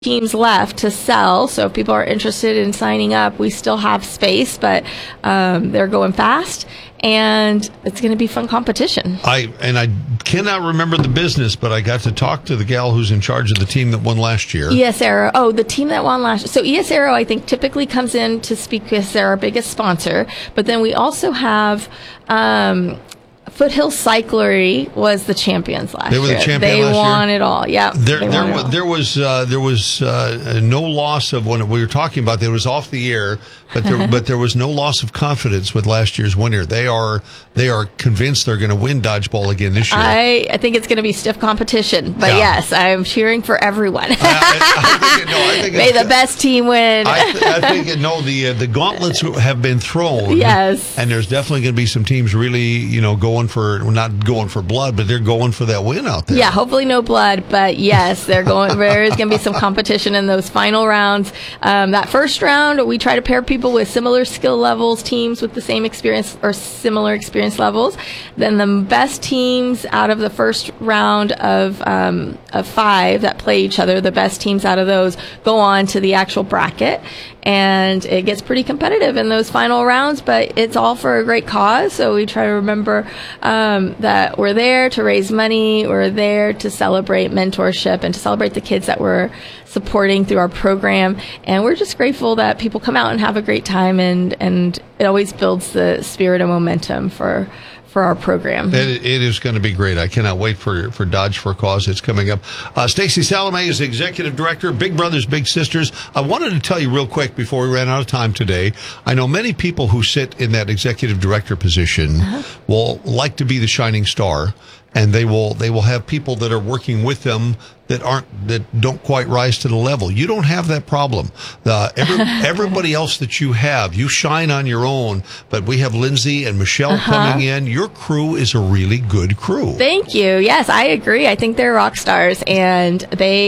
teams left to sell, so if people are interested in signing up, we still have space, but they're going fast, and it's going to be fun competition. I cannot remember the business, but I got to talk to the gal who's in charge of the team that won last year. ES Aero. Oh, the team that won last year. So ES Aero, I think, typically comes in to speak because they're our biggest sponsor, but then we also have Foothill Cyclery was the champions last year. They were the champions last year? They won it all, yeah. There was no loss of, when we were talking about, it was off the air, but there was no loss of confidence with last year's winner. They are convinced they're going to win dodgeball again this year. I think it's going to be stiff competition, but yes, I'm cheering for everyone. I think May the best team win. I think the gauntlets have been thrown. Yes, and there's definitely going to be some teams really, going for, not going for blood, but they're going for that win out there. Yeah, hopefully no blood, but yes, there is going to be some competition in those final rounds. That first round, we try to pair people with similar skill levels, teams with the same experience or similar experience levels. Then the best teams out of the first round of 5 that play each other, the best teams out of those go on to the actual bracket. And it gets pretty competitive in those final rounds, but it's all for a great cause. So we try to remember that we're there to raise money, we're there to celebrate mentorship and to celebrate the kids that we're supporting through our program. And we're just grateful that people come out and have a great time, and it always builds the spirit and momentum for our program. It is going to be great. I cannot wait for Dodge for a Cause. It's coming up. Stacy Salome is the Executive Director, Big Brothers Big Sisters. I wanted to tell you real quick before we ran out of time today, I know many people who sit in that Executive Director position will like to be the shining star, and they will have people that are working with them that don't quite rise to the level. You don't have that problem. Everybody else that you have, you shine on your own, but we have Lindsay and Michelle coming in. Your crew is a really good crew. Thank you. Yes, I agree. I think they're rock stars, and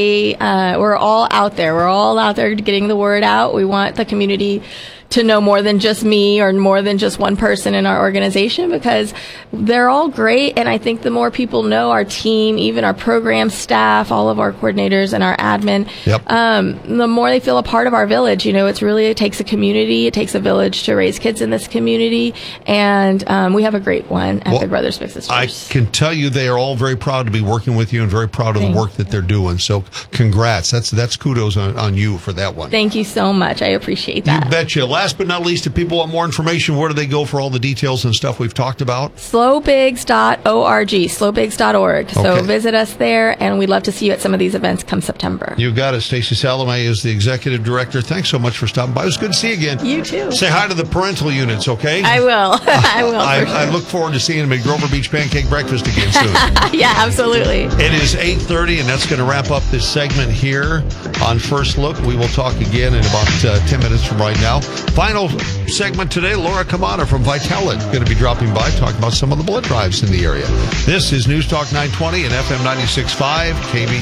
we're all out there. We're all out there getting the word out. We want the community to know more than just me or more than just one person in our organization, because they're all great. And I think the more people know our team, even our program staff, all of our coordinators and our admin, the more they feel a part of our village. It takes a community, it takes a village to raise kids in this community. And we have a great one at Big Brothers Big Sisters. I can tell you they are all very proud to be working with you and very proud of the work that they're doing. So congrats. That's kudos on you for that one. Thank you so much. I appreciate that. You betcha. Last but not least, if people want more information, where do they go for all the details and stuff we've talked about? Slowbigs.org, slowbigs.org. So visit us there, and we'd love to see you at some of these events come September. You've got it. Stacy Salome is the Executive Director. Thanks so much for stopping by. It was good to see you again. You too. Say hi to the parental units, okay? I will. I will. I look forward to seeing them at Grover Beach Pancake Breakfast again soon. Yeah, absolutely. It is 8:30, and that's going to wrap up this segment here on First Look. We will talk again in about 10 minutes from right now. Final segment today, Laura Kamada from Vitalant going to be dropping by, talking about some of the blood drives in the area. This is News Talk 920 and FM 96.5 KB.